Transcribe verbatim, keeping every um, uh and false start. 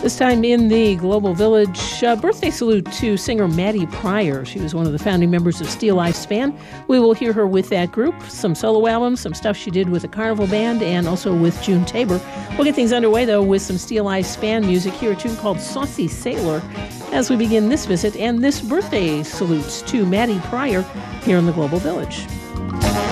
This time in the Global Village, uh, birthday salute to singer Maddie Pryor. She was one of the founding members of Steel Eye Span. We will hear her with that group, some solo albums, some stuff she did with the Carnival Band, and also with June Tabor. We'll get things underway, though, with some Steel Eye Span music. Here, a tune called Saucy Sailor, as we begin this visit and this birthday salute to Maddie Pryor here in the Global Village.